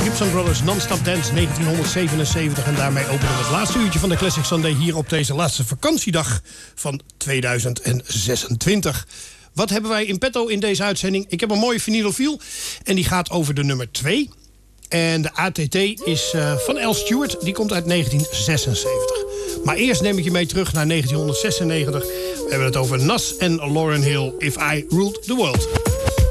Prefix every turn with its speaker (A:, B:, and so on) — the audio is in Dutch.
A: Gibson Brothers Non-Stop Dance 1977. En daarmee openen we het laatste uurtje van de Classic Sunday hier op deze laatste vakantiedag van 2026. Wat hebben wij in petto in deze uitzending? Ik heb een mooie vinylofiel en die gaat over de nummer 2. En de ATT is van Al Stewart, die komt uit 1976. Maar eerst neem ik je mee terug naar 1996. We hebben het over Nas en Lauryn Hill, If I Ruled the World.